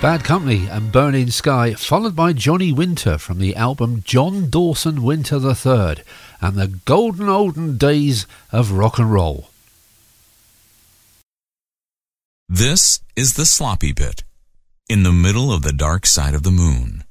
Bad Company and Burning Sky, followed by Johnny Winter from the album John Dawson Winter III and the golden olden days of rock and roll. This is the sloppy bit, in the middle of the dark side of the moon.